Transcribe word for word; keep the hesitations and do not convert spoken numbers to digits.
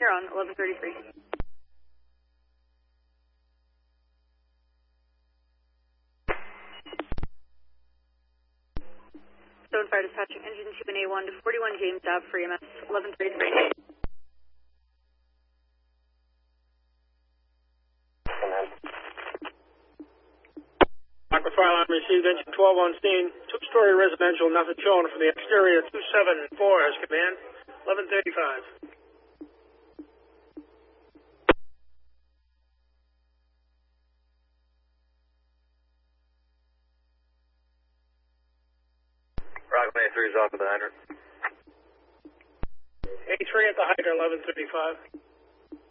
Huron, eleven thirty-three. Stone Fire dispatching engine two and A one to forty-one James Ave for E M S, eleven thirty-three. Aqua Fire Line received engine twelve on scene, two-story residential, nothing shown from the exterior, two seven four as command, eleven thirty-five. Rockman A three is off of the hydrant. A three at the hydrant, eleven thirty-five.